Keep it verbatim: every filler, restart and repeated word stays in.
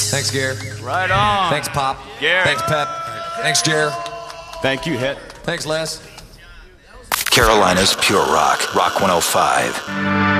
Thanks, Gare. Right on. Thanks, Pop. Gare. Thanks, Pep. Thanks, Jer. Thank you, Hit. Thanks, Les. Carolina's Pure Rock, Rock one oh five.